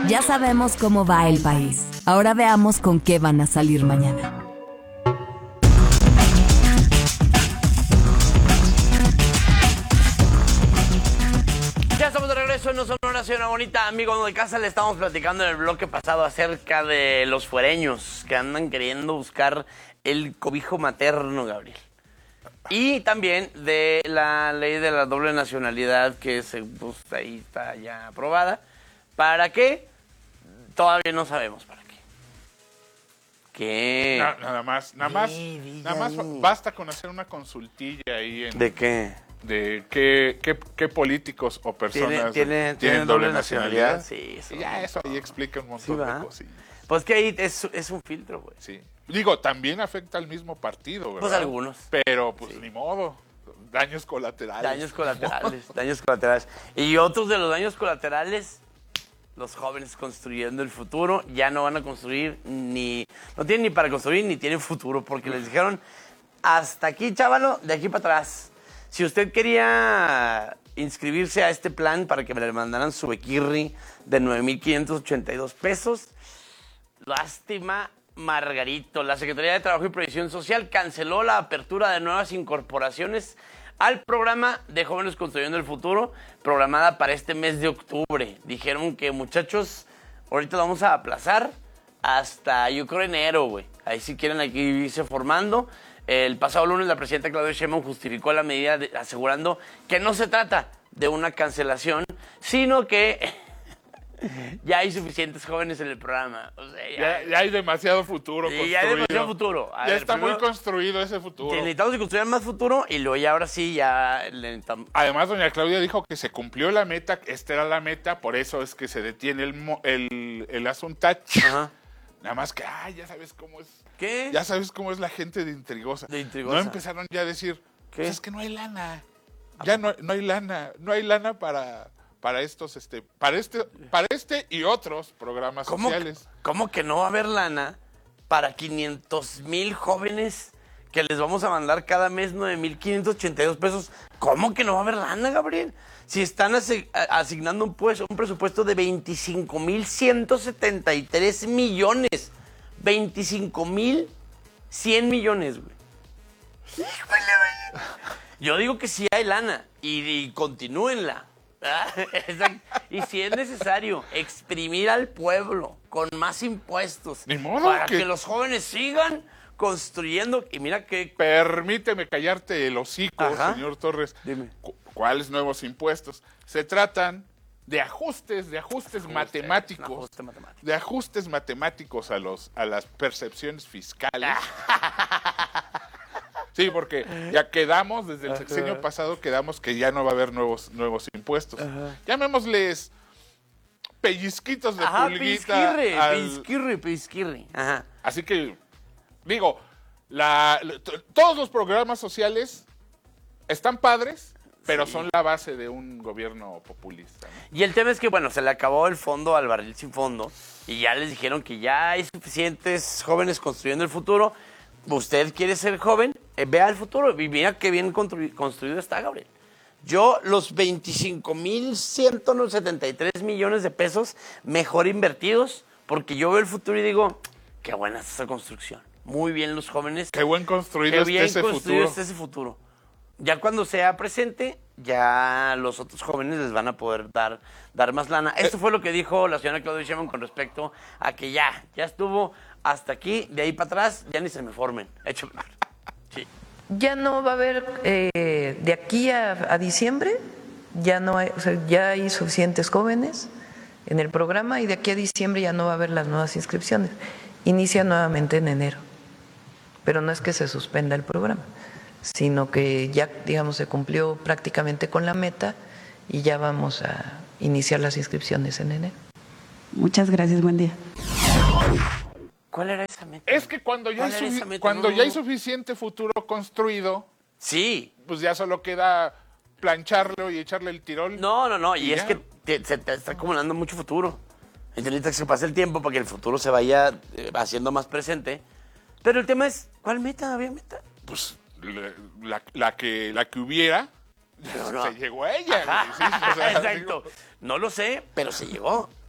Ya sabemos cómo va el país. Ahora veamos con qué van a salir mañana. Ya estamos de regreso en No Sonora, señora bonita. Amigo de casa, le estamos platicando en el bloque pasado acerca de los fuereños que andan queriendo buscar el cobijo materno, Gabriel. Y también de la ley de la doble nacionalidad que pues, ahí está ya aprobada. ¿Para qué? Todavía no sabemos para qué. ¿Qué? Nada más basta con hacer una consultilla ahí ¿De qué? de qué políticos o personas ¿Tienen doble nacionalidad? Sí, y ya eso ahí explica un montón de cosas. Pues que ahí es un filtro, güey. Sí. Digo, también afecta al mismo partido, ¿verdad? Pues algunos. Pero, pues, ni modo. Daños colaterales. Daños colaterales. Y otros de los daños colaterales, los jóvenes construyendo el futuro, ya no van a construir no tienen ni para construir ni tienen futuro, porque les dijeron, hasta aquí, chavalo, de aquí para atrás. Si usted quería inscribirse a este plan para que me le mandaran su bequirri de 9,582 pesos, lástima, Margarito. La Secretaría de Trabajo y Previsión Social canceló la apertura de nuevas incorporaciones al programa de Jóvenes Construyendo el Futuro, programada para este mes de octubre. Dijeron que, muchachos, ahorita lo vamos a aplazar hasta, yo creo, enero, güey. Ahí si quieren aquí irse formando. El pasado lunes la presidenta Claudia Sheinbaum justificó la medida asegurando que no se trata de una cancelación, sino que ya hay suficientes jóvenes en el programa. O sea, ya hay demasiado futuro construido. Ya hay demasiado futuro. Ya está muy construido ese futuro. Necesitamos que construyan más futuro y luego ya ahora sí ya... Además, doña Claudia dijo que se cumplió la meta, esta era la meta, por eso es que se detiene el asunto. Ajá. Nada más que, ya sabes cómo es. ¿Qué? Ya sabes cómo es la gente de intrigosa. No empezaron ya a decir, pues es que no hay lana. Ya no hay lana. No hay lana para estos, para este y otros programas sociales. ¿Cómo que no va a haber lana para 500,000 jóvenes que les vamos a mandar cada mes 9,582 pesos? ¿Cómo que no va a haber lana, Gabriel? Si están asignando un presupuesto de 25,173 millones. 25,100 millones, güey. Yo digo que sí hay lana y continúenla. Y si es necesario exprimir al pueblo con más impuestos para que los jóvenes sigan construyendo. Y mira que... Permíteme callarte el hocico, señor Torres. Dime. ¿Cuáles nuevos impuestos? Se tratan de ajustes matemáticos. De ajustes matemáticos a las percepciones fiscales. Sí, porque ya quedamos, desde el sexenio pasado, que ya no va a haber nuevos impuestos. Llamémosles pellizquitos de pulguita. Pellizquirri. Ajá. Así que, digo, todos los programas sociales están padres, pero son la base de un gobierno populista, ¿no? Y el tema es que, bueno, se le acabó el fondo al barril sin fondo y ya les dijeron que ya hay suficientes jóvenes construyendo el futuro. ¿Usted quiere ser joven? Vea el futuro y mira qué bien construido está, Gabriel. Yo, los 25,173 millones de pesos mejor invertidos, porque yo veo el futuro y digo, qué buena es esa construcción. Muy bien los jóvenes. Qué buen construido está ese futuro. Ya cuando sea presente, ya los otros jóvenes les van a poder dar más lana. Esto fue lo que dijo la señora Claudia Sheinbaum con respecto a que ya estuvo hasta aquí, de ahí para atrás, ya ni se me formen. Sí. Ya no va a haber, de aquí a diciembre, ya no hay, o sea, ya hay suficientes jóvenes en el programa y de aquí a diciembre ya no va a haber las nuevas inscripciones. Inicia nuevamente en enero, pero no es que se suspenda el programa, sino que ya, digamos, se cumplió prácticamente con la meta y ya vamos a iniciar las inscripciones en enero. Muchas gracias, buen día. ¿Cuál era esa meta? Es que cuando ya hay suficiente futuro construido, sí, pues ya solo queda plancharlo y echarle el tirol. No, y es que se te está acumulando mucho futuro. Entonces necesitas que se pase el tiempo para que el futuro se vaya haciendo más presente. Pero el tema es, ¿cuál meta? ¿Había meta? Pues la que hubiera, se llegó a ella. Sí, o sea, exacto. No lo sé, pero se llegó.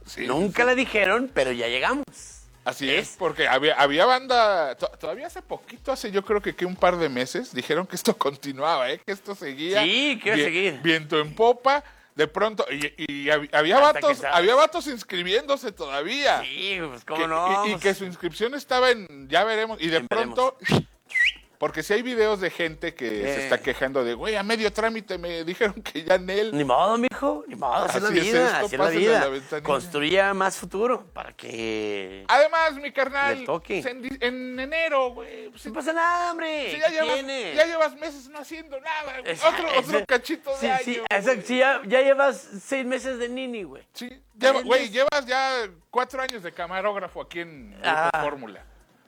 Sí, Nunca la dijeron, pero ya llegamos. Así es, porque había banda, todavía hace poquito, yo creo que un par de meses, dijeron que esto continuaba, que esto seguía. Sí, que iba a seguir. Viento en popa, de pronto, y había vatos inscribiéndose todavía. Sí, pues cómo no. Y que su inscripción estaba en, ya veremos, y de pronto... Porque si hay videos de gente que se está quejando de, güey, a medio trámite me dijeron que ya en él. Ni modo, mijo, ni modo, así es la vida, así es la vida. Construya más futuro para que... Además, mi carnal, pues en enero, güey. Pues, no pasa nada, hombre. Si ya llevas meses no haciendo nada. Otro cachito de año. Sí, ya llevas 6 meses de nini, güey. Sí, güey, llevas ya 4 años de camarógrafo aquí en Fórmula.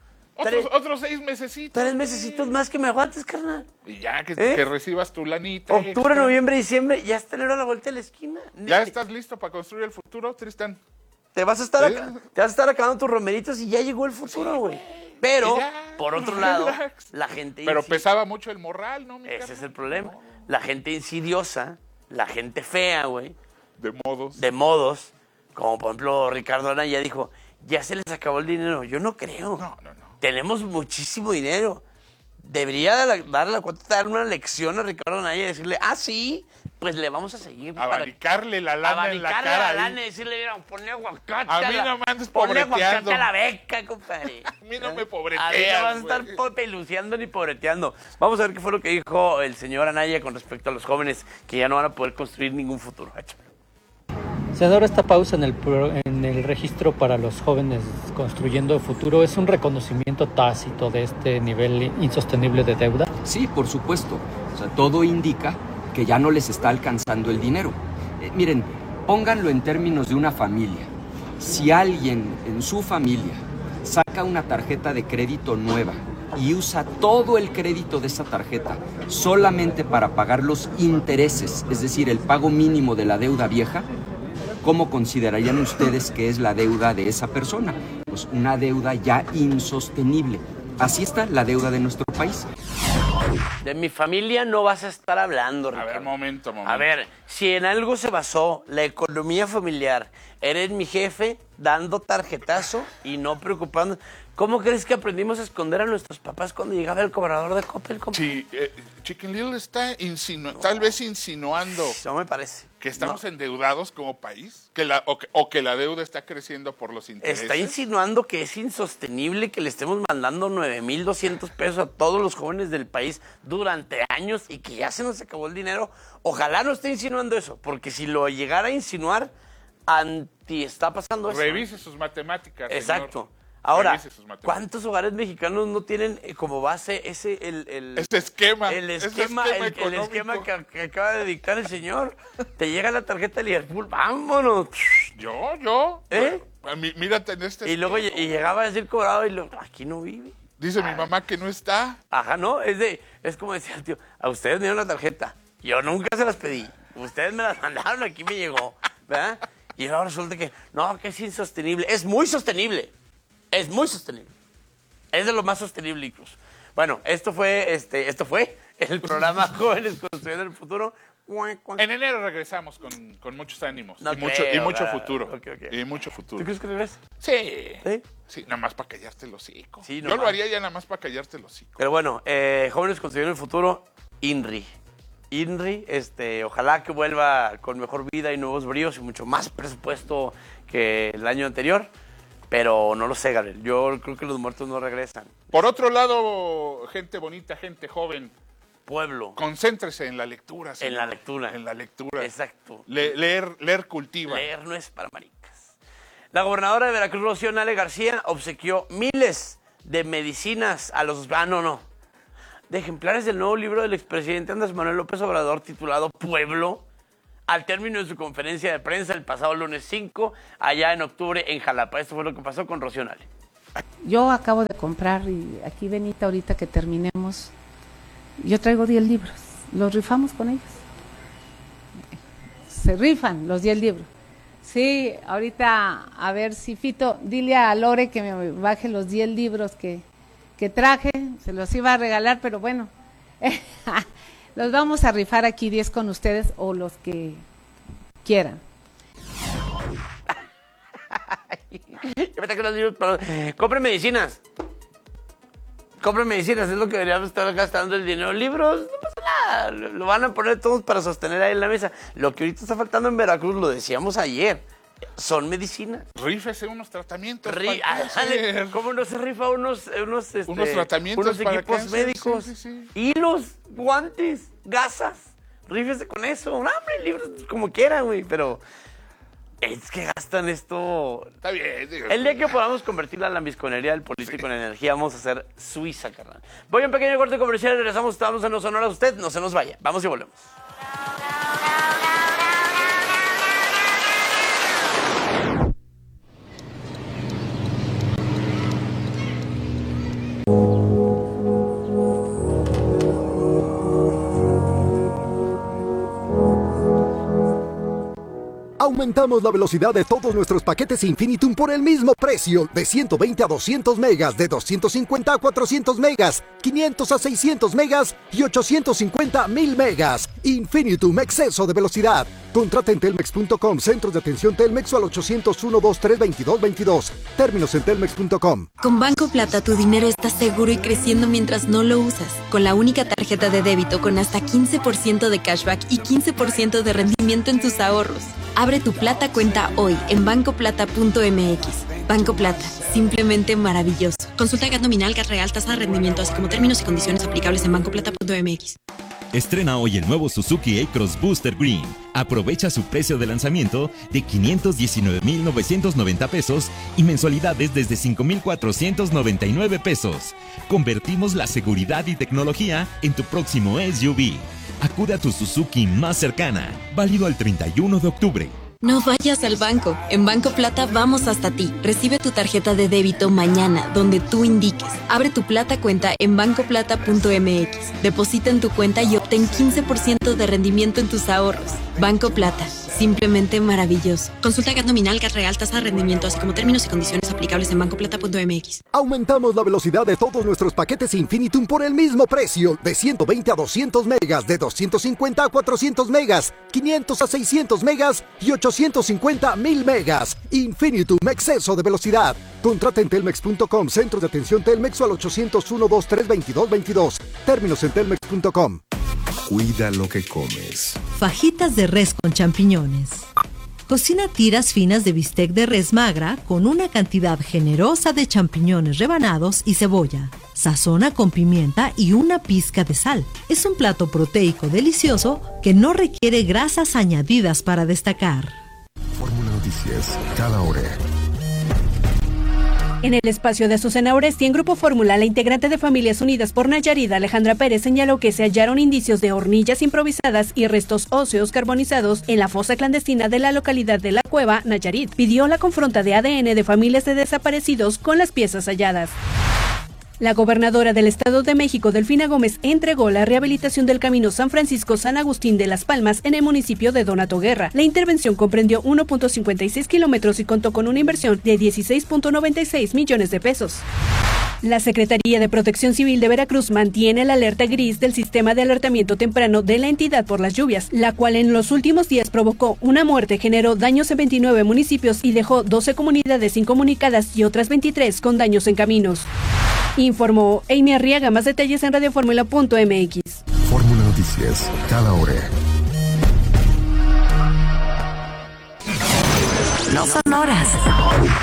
Otros 6 mesecitos. 3 mesecitos más que me aguantes, carnal. Y ya que recibas tu lanita. Octubre, noviembre, diciembre, ya está enero a la vuelta de la esquina. ¿Ya estás listo para construir el futuro, Tristán? Te vas a estar acabando tus romeritos y ya llegó el futuro, güey. Pero, por otro lado, la gente... Pero pesaba mucho el morral, ¿no, mi Ese es el problema. La gente insidiosa, la gente fea, güey. De modos. Como por ejemplo Ricardo Anaya dijo, ya se les acabó el dinero. Yo no creo. No. Tenemos muchísimo dinero. Debería darle la cuenta, dar una lección a Ricardo Anaya y decirle, sí, pues le vamos a seguir. Abanicarle la lana en la cara. Abanicarle la lana y decirle, mira, ponle aguacate. A mí no me andes pobreteando. Ponle pobreteando. aguacate a la beca, compadre. A mí no me pobreteas. A mí no vas a estar peluceando ni pobreteando. Vamos a ver qué fue lo que dijo el señor Anaya con respecto a los jóvenes que ya no van a poder construir ningún futuro. Senador, esta pausa en el registro para los jóvenes construyendo futuro es un reconocimiento tácito de este nivel insostenible de deuda. Sí, por supuesto. O sea, todo indica que ya no les está alcanzando el dinero. Miren, pónganlo en términos de una familia. Si alguien en su familia saca una tarjeta de crédito nueva y usa todo el crédito de esa tarjeta solamente para pagar los intereses, es decir, el pago mínimo de la deuda vieja, ¿cómo considerarían ustedes que es la deuda de esa persona? Pues una deuda ya insostenible. Así está la deuda de nuestro país. De mi familia no vas a estar hablando, Ricardo. A ver, momento. A ver, si en algo se basó la economía familiar, eres mi jefe dando tarjetazo y no preocupando. ¿Cómo crees que aprendimos a esconder a nuestros papás cuando llegaba el cobrador de Coppel? Sí, Chicken Little está tal vez insinuando. No me parece. Que estamos endeudados como país, que la deuda está creciendo por los intereses. Está insinuando que es insostenible que le estemos mandando 9,200 pesos a todos los jóvenes del país durante años y que ya se nos acabó el dinero. Ojalá no esté insinuando eso, porque si lo llegara a insinuar, está pasando eso. Revise sus matemáticas. Exacto. Señor. Ahora, ¿cuántos hogares mexicanos no tienen como base ese esquema que acaba de dictar el señor? Te llega la tarjeta de Liverpool, vámonos. Yo. Mírate en este. Y luego llegaba a decir cobrado y aquí no vive. Dice mi mamá que no está. Ajá, no, es como decía el tío, a ustedes me dieron la tarjeta, yo nunca se las pedí, ustedes me las mandaron, aquí me llegó, ¿verdad? Y ahora resulta que es insostenible, es muy sostenible. Es muy sostenible. Es de lo más sostenible incluso. Bueno, esto fue el programa Jóvenes Construyendo el Futuro. En enero regresamos con muchos ánimos y mucho futuro. Okay. Y mucho futuro. ¿Tú crees que regresa? Sí, nada más para callarte el hocico. Sí, yo lo haría ya nada más para callarte el hocico. Pero bueno, Jóvenes Construyendo el Futuro, INRI, ojalá que vuelva con mejor vida y nuevos bríos y mucho más presupuesto que el año anterior. Pero no lo sé, Gabriel. Yo creo que los muertos no regresan. Por otro lado, gente bonita, gente joven. Pueblo. Concéntrese en la lectura. Señor. En la lectura. Exacto. Leer cultiva. Leer no es para maricas. La gobernadora de Veracruz, Rocío Nale García, obsequió miles de medicinas a los... de ejemplares del nuevo libro del expresidente Andrés Manuel López Obrador titulado Pueblo, al término de su conferencia de prensa el pasado lunes 5, allá en octubre en Jalapa. Esto fue lo que pasó con Rocío Nale. Yo acabo de comprar, y aquí Benita, ahorita que terminemos, yo traigo 10 libros, los rifamos con ellos. Se rifan los 10 libros. Sí, ahorita, a ver si Fito, dile a Lore que me baje los 10 libros que traje, se los iba a regalar, pero bueno, los vamos a rifar aquí 10 con ustedes o los que quieran. Ya me traje los libros, pero compren medicinas. Compren medicinas, es lo que deberíamos estar gastando el dinero. Libros, no pasa nada. Lo van a poner todos para sostener ahí en la mesa. Lo que ahorita está faltando en Veracruz, lo decíamos ayer, son medicinas. Rífese unos tratamientos. ¿Cómo no se rifa unos tratamientos, unos equipos médicos? Sí. Hilos, guantes, gasas. Rífese con eso. Hombre, libros como quiera, güey, pero es que gastan esto. Está bien. El día que podamos convertir la lambisconería del político en energía, vamos a hacer Suiza, carnal. Voy a un pequeño corte comercial y regresamos. Estamos en Los Sonoras. Usted no se nos vaya. Vamos y volvemos. Aumentamos la velocidad de todos nuestros paquetes Infinitum por el mismo precio, de 120 a 200 megas, de 250 a 400 megas, 500 a 600 megas y 850 a 1000 megas. Infinitum, exceso de velocidad. Contrata en telmex.com, centros de atención Telmex o al 801-223-2222. Términos en telmex.com. Con Banco Plata tu dinero está seguro y creciendo mientras no lo usas. Con la única tarjeta de débito con hasta 15% de cashback y 15% de rendimiento en tus ahorros. Abre tu Plata cuenta hoy en bancoplata.mx. Banco Plata, simplemente maravilloso. Consulta GAT nominal, GAT real, tasa de rendimiento, así como términos y condiciones aplicables en bancoplata.mx. Estrena hoy el nuevo Suzuki A-Cross Booster Green. Aprovecha su precio de lanzamiento de 519,990 pesos y mensualidades desde 5,499 pesos. Convertimos la seguridad y tecnología en tu próximo SUV. Acude a tu Suzuki más cercana. Válido el 31 de octubre. No vayas al banco. En Banco Plata vamos hasta ti. Recibe tu tarjeta de débito mañana, donde tú indiques. Abre tu Plata cuenta en bancoplata.mx. Deposita en tu cuenta y obtén 15% de rendimiento en tus ahorros. Banco Plata, simplemente maravilloso. Consulta GAT nominal, GAT real, tasa de rendimiento, así como términos y condiciones aplicables en bancoplata.mx. Aumentamos la velocidad de todos nuestros paquetes Infinitum por el mismo precio, de 120 a 200 megas, de 250 a 400 megas, 500 a 600 megas y 850 a 1000 megas. Infinitum, exceso de velocidad. Contrata en telmex.com, centros de atención Telmex o al 801-223-2222. Términos en telmex.com. Cuida lo que comes. Fajitas de res con champiñones. Cocina tiras finas de bistec de res magra con una cantidad generosa de champiñones rebanados y cebolla. Sazona con pimienta y una pizca de sal. Es un plato proteico delicioso que no requiere grasas añadidas para destacar. Fórmula Noticias, cada hora. En el espacio de Azucena Oresti, en Grupo Fórmula, la integrante de Familias Unidas por Nayarit, Alejandra Pérez, señaló que se hallaron indicios de hornillas improvisadas y restos óseos carbonizados en la fosa clandestina de la localidad de La Cueva, Nayarit. Pidió la confronta de ADN de familias de desaparecidos con las piezas halladas. La gobernadora del Estado de México, Delfina Gómez, entregó la rehabilitación del camino San Francisco-San Agustín de Las Palmas en el municipio de Donato Guerra. La intervención comprendió 1.56 kilómetros y contó con una inversión de 16.96 millones de pesos. La Secretaría de Protección Civil de Veracruz mantiene la alerta gris del sistema de alertamiento temprano de la entidad por las lluvias, la cual en los últimos días provocó una muerte, generó daños en 29 municipios y dejó 12 comunidades incomunicadas y otras 23 con daños en caminos. Informó Amy Arriaga. Más detalles en radioformula.mx. Fórmula Noticias, cada hora. No son horas.